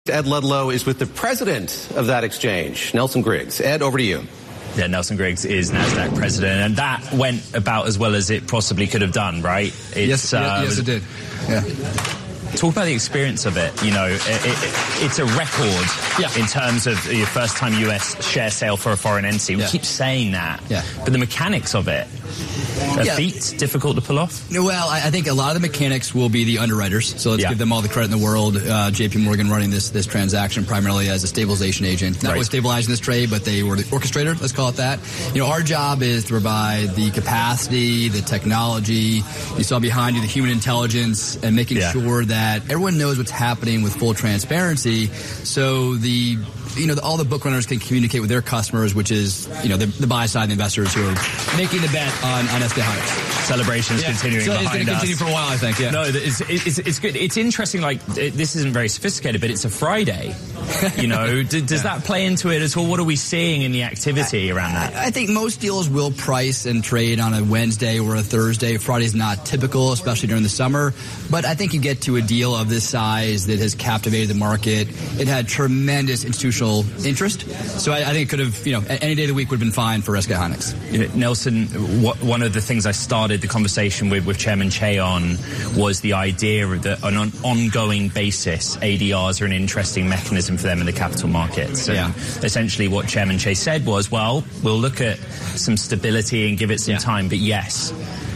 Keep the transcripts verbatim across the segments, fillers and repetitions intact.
Ed Ludlow is with the president of that exchange, Nelson Griggs. Ed, over to you. Yeah, Nelson Griggs is NASDAQ president, and that went about as well as it possibly could have done, right? It's, yes, uh, yes, it did. Yeah. Talk about the experience of it. You know, it, it, it's a record yeah. in terms of your first time U S share sale for a foreign entity. We yeah. keep saying that, yeah. but the mechanics of it, a yeah. feat, difficult to pull off? Well, I think a lot of the mechanics will be the underwriters. So let's yeah. give them all the credit in the world. Uh, J P Morgan running this this transaction primarily as a stabilization agent. Not right. only stabilizing this trade, but they were the orchestrator, let's call it that. You know, our job is to provide the capacity, the technology. You saw behind you the human intelligence and making yeah. sure that everyone knows what's happening with full transparency. So the you know, the, all the book runners can communicate with their customers, which is, you know, the, the buy side, the investors who are making the bet on, on S K Hynix. Celebrations yeah. continuing so behind it's going to continue us. for a while, I think, yeah. No, it's, it's, it's good. It's interesting, like, it, this isn't very sophisticated, but it's a Friday. You know, D- does yeah. that play into it at all? What are we seeing in the activity I, around that? I, I think most deals will price and trade on a Wednesday or a Thursday. Friday's not typical, especially during the summer. But I think you get to a deal of this size that has captivated the market. It had tremendous institutional interest. So I, I think it could have, you know, any day of the week would have been fine for S K Hynix. You know, Nelson, what, one of the things I started the conversation with, with Chairman Che on was the idea that on an ongoing basis, A D Rs are an interesting mechanism for them in the capital markets. And yeah. essentially what Chairman Che said was, well, we'll look at some stability and give it some yeah. time, but yes.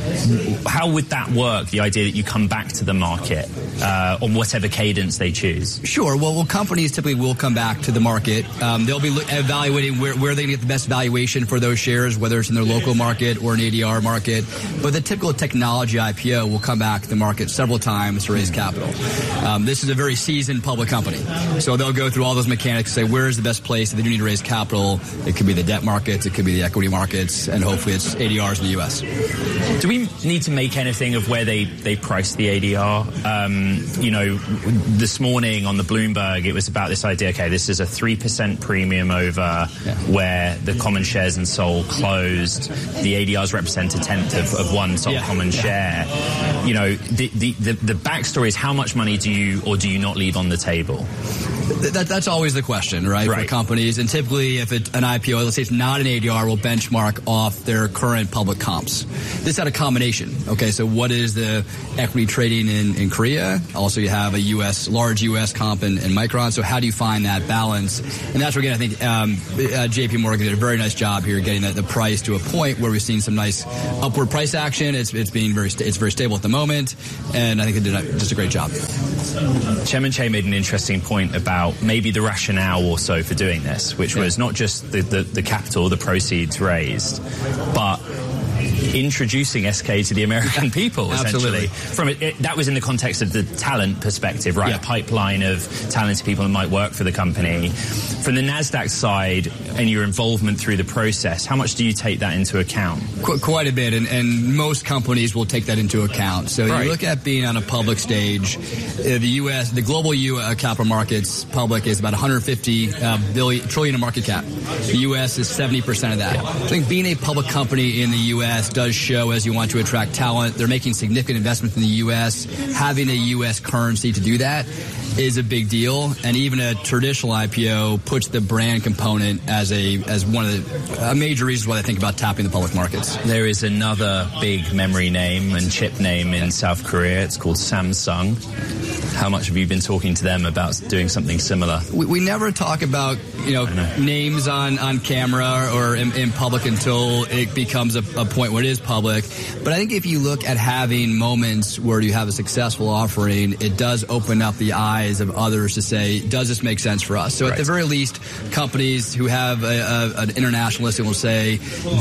How would that work, the idea that you come back to the market uh, on whatever cadence they choose? Sure. Well, well companies typically will come back to the market. Um, they'll be evaluating where, where they can get the best valuation for those shares, whether it's in their local market or an A D R market. But the typical technology I P O will come back to the market several times to raise capital. Um, this is a very seasoned public company. So they'll go through all those mechanics, say where is the best place if they do need to raise capital. It could be the debt markets, it could be the equity markets, and hopefully it's A D Rs in the U S. Do we need to make anything of where they, they price the A D R? Um, you know, this morning on the Bloomberg, it was about this idea, okay, this is a three percent premium over yeah. where the common shares and Sol closed. The A D Rs represent a tenth of, of one Sol yeah. common share. You know, the, the, the, the backstory is how much money do you or do you not leave on the table? That, that's always the question, right, right, for companies. And typically, if it's an I P O, let's say it's not an A D R, will benchmark off their current public comps. This had a combination. Okay, so what is the equity trading in, in Korea? Also, you have a U S, large U S comp in, in Micron. So how do you find that balance? And that's where, again, I think um, uh, J P Morgan did a very nice job here getting the, the price to a point where we've seen some nice upward price action. It's it's being very sta- it's very stable at the moment, and I think it did a, just a great job. Chairman Che made an interesting point about maybe the rationale also for doing this, which yeah. was not just the, the, the capital, the proceeds raised, but introducing S K to the American people, essentially. Absolutely. From it, it, that was in the context of the talent perspective, right? Yeah. A pipeline of talented people that might work for the company. From the NASDAQ side and your involvement through the process, how much do you take that into account? Qu- quite a bit, and, and most companies will take that into account. So right. you look at being on a public stage, uh, the U S, the global U S capital markets public is about one hundred fifty uh, billion trillion in market cap. The U S is seventy percent of that. I think being a public company in the U S does show as you want to attract talent. They're making significant investments in the U S. Having a U S currency to do that is a big deal, and even a traditional I P O puts the brand component as a as one of the uh, major reasons why they think about tapping the public markets. There is another big memory name and chip name in South Korea. It's called Samsung. How much have you been talking to them about doing something similar? We, we never talk about, you know, know. names on, on camera or in, in public until it becomes a, a point where it is public. But I think if you look at having moments where you have a successful offering, it does open up the eyes of others to say, does this make sense for us? So right. at the very least, companies who have a, a, an international listing will say,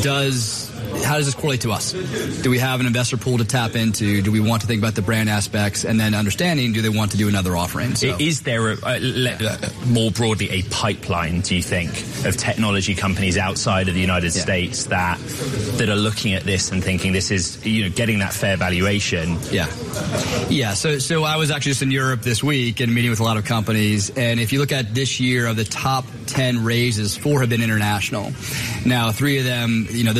does how does this correlate to us? Do we have an investor pool to tap into? Do we want to think about the brand aspects? And then understanding, do they want to do another offering? So. Is there, a, uh, more broadly, a pipeline, do you think, of technology companies outside of the United yeah. States that that are looking at this and thinking this is, you know, getting that fair valuation? Yeah. Yeah, so so I was actually just in Europe this week and meeting with a lot of companies. And if you look at this year, of the top ten raises, four have been international. Now, three of them, you know, this is one of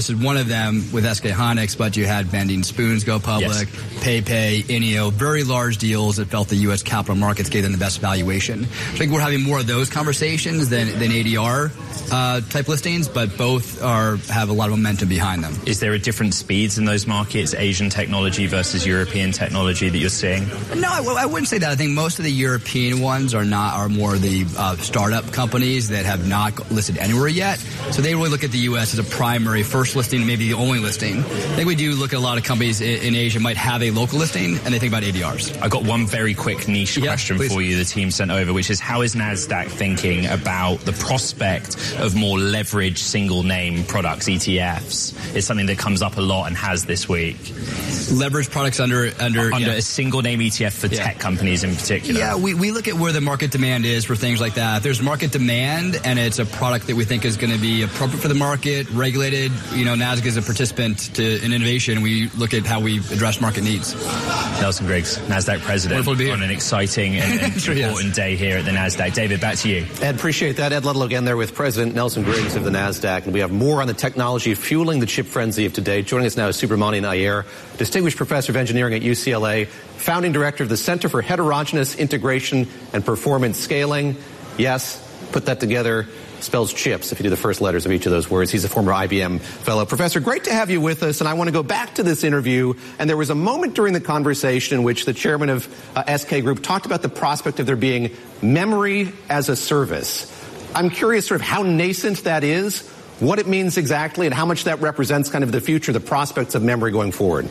of them with S K Hynix, but you had Bending Spoons go public, yes. PayPay, Ineo, very large deals that felt the U S capital markets gave them the best valuation. I think we're having more of those conversations than, than A D R uh, type listings, but both are have a lot of momentum behind them. Is there a different speeds in those markets, Asian technology versus European technology that you're seeing? No, I, I wouldn't say that. I think most of the European ones are not are more the uh, startup companies that have not listed anywhere yet. So they really look at the U S as a primary first listing, maybe the only listing. I think we do look at a lot of companies in, in Asia might have a local listing, and they think about A D Rs. I got one very quick niche yeah, question please. for you the team sent over, which is how is NASDAQ thinking about the prospect of more leveraged single name products, E T Fs? It's something that comes up a lot and has this week. Leveraged products under under, under yeah. a single name E T F for yeah. tech companies in particular. Yeah, we, we look at where the market demand is for things like that. If there's market demand and it's a product that we think is going to be appropriate for the market, regulated, you know, NASDAQ is a participant to, in innovation. We look at how we address market needs. Nelson Griggs, NASDAQ president, on an exciting and, and sure, important yes. day here at the NASDAQ. David, back to you. Ed, appreciate that. Ed Ludlow again there with President Nelson Griggs of the NASDAQ. And we have more on the technology fueling the chip frenzy of today. Joining us now is Subramanian Iyer, Distinguished Professor of Engineering at U C L A, Founding Director of the Center for Heterogeneous Integration and Performance Scaling. Yes, put that together, spells chips if you do the first letters of each of those words. He's a former I B M fellow. Professor, great to have you with us, and I want to go back to this interview. And there was a moment during the conversation in which the chairman of uh, S K Group talked about the prospect of there being memory as a service. I'm curious sort of how nascent that is, what it means exactly, and how much that represents kind of the future, the prospects of memory going forward.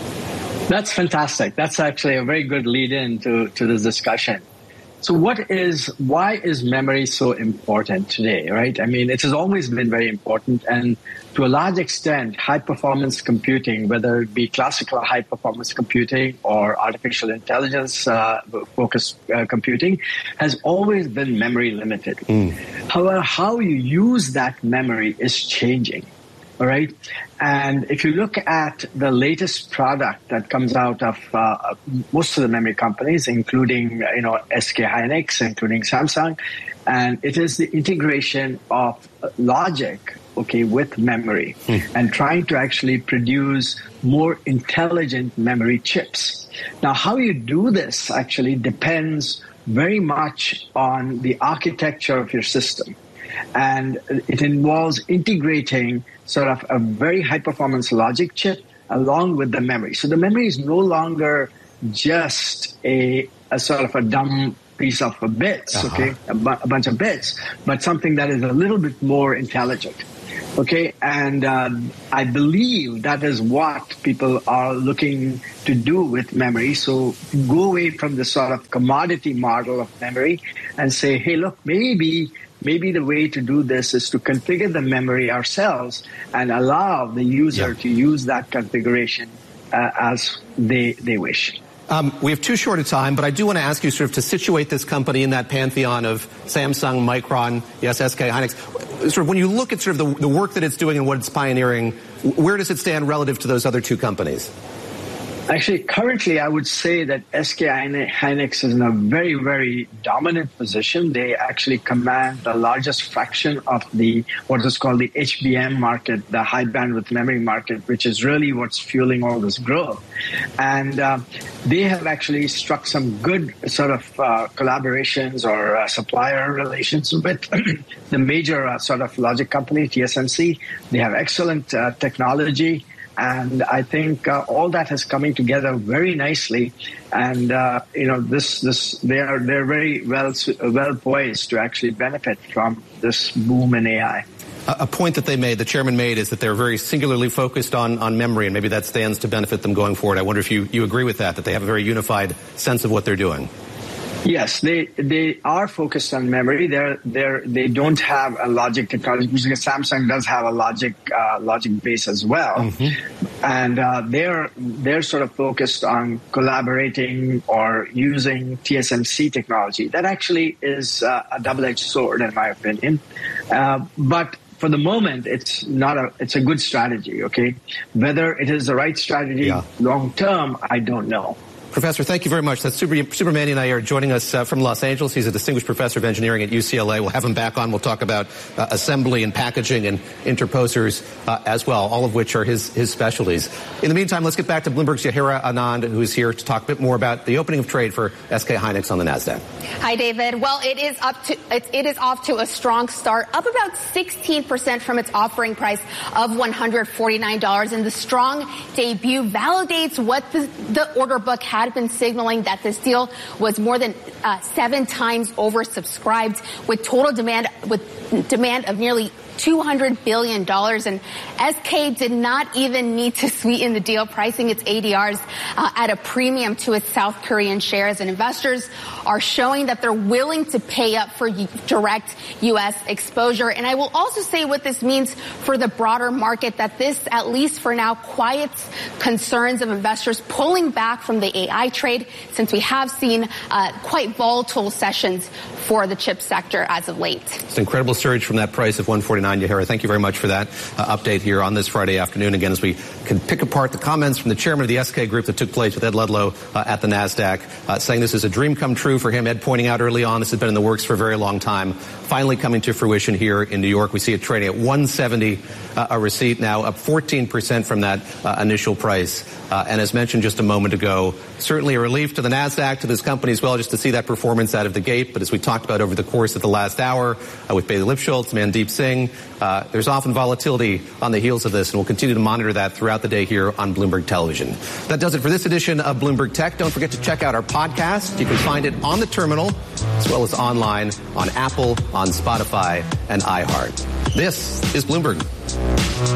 That's fantastic. That's actually a very good lead-in to, to this discussion. So what is, why is memory so important today, right? I mean, it has always been very important, and to a large extent, high-performance computing, whether it be classical high-performance computing or artificial intelligence-focused uh, uh, computing, has always been memory-limited. Mm. However, how you use that memory is changing. All right. And if you look at the latest product that comes out of uh, most of the memory companies, including, you know, S K Hynix, including Samsung, and it is the integration of logic, okay, with memory hmm. and trying to actually produce more intelligent memory chips. Now, how you do this actually depends very much on the architecture of your system. And it involves integrating sort of a very high-performance logic chip along with the memory. So the memory is no longer just a, a sort of a dumb piece of bits, uh-huh. okay, a, bu- a bunch of bits, but something that is a little bit more intelligent. Okay, and uh, I believe that is what people are looking to do with memory. So go away from the sort of commodity model of memory and say, hey, look, maybe maybe the way to do this is to configure the memory ourselves and allow the user yeah. to use that configuration uh, as they they wish. Um, we have too short a time, but I do want to ask you sort of to situate this company in that pantheon of Samsung, Micron, yes, S K Hynix. Sort of when you look at sort of the, the work that it's doing and what it's pioneering, where does it stand relative to those other two companies? Actually, currently, I would say that S K Hynix is in a very, very dominant position. They actually command the largest fraction of the what is called the H B M market, the high bandwidth memory market, which is really what's fueling all this growth. And uh, they have actually struck some good sort of uh, collaborations or uh, supplier relations with the major uh, sort of logic company, T S M C. They have excellent uh, technology. And I think uh, all that is coming together very nicely, and uh, you know, this this they are they're very well well poised to actually benefit from this boom in A I. A point that they made, the chairman made, is that they're very singularly focused on on memory, and maybe that stands to benefit them going forward. I wonder if you you agree with that, that they have a very unified sense of what they're doing. Yes, they they are focused on memory. They're they're they don't have a logic technology because Samsung does have a logic uh, logic base as well, mm-hmm. and uh, they're they're sort of focused on collaborating or using T S M C technology. That actually is uh, a double-edged sword, in my opinion. Uh, but for the moment, it's not a it's a good strategy. Okay, whether it is the right strategy yeah. long term, I don't know. Professor, thank you very much. That's Super, Subramanian Iyer joining us uh, from Los Angeles. He's a distinguished professor of engineering at U C L A. We'll have him back on. We'll talk about uh, assembly and packaging and interposers uh, as well, all of which are his, his specialties. In the meantime, let's get back to Bloomberg's Yahira Anand, who's here to talk a bit more about the opening of trade for S K Hynix on the NASDAQ. Hi, David. Well, it is up to it, it is off to a strong start, up about sixteen percent from its offering price of one hundred forty-nine dollars. And the strong debut validates what the, the order book had been signaling, that this deal was more than uh, seven times oversubscribed, with total demand with demand of nearly two hundred billion dollars. And S K did not even need to sweeten the deal, pricing its A D Rs uh, at a premium to its South Korean shares. And investors are showing that they're willing to pay up for direct U S exposure. And I will also say what this means for the broader market, that this, at least for now, quiets concerns of investors pulling back from the A I trade, since we have seen uh, quite volatile sessions for the chip sector as of late. It's an incredible surge from that price of one forty-nine. Yahira, thank you very much for that uh, update here on this Friday afternoon. Again, as we can pick apart the comments from the chairman of the S K Group that took place with Ed Ludlow uh, at the NASDAQ, uh, saying this is a dream come true for him. Ed pointing out early on this has been in the works for a very long time, finally coming to fruition here in New York. We see it trading at one seventy uh, a receipt now, up fourteen percent from that uh, initial price. Uh, and as mentioned just a moment ago, certainly a relief to the NASDAQ, to this company as well, just to see that performance out of the gate. But as we talked about over the course of the last hour uh, with Bailey Lipschultz, Mandeep Singh, uh, there's often volatility on the heels of this, and we'll continue to monitor that throughout the day here on Bloomberg Television. That does it for this edition of Bloomberg Tech. Don't forget to check out our podcast. You can find it on the terminal as well as online on Apple, on Spotify, and iHeart. This is Bloomberg.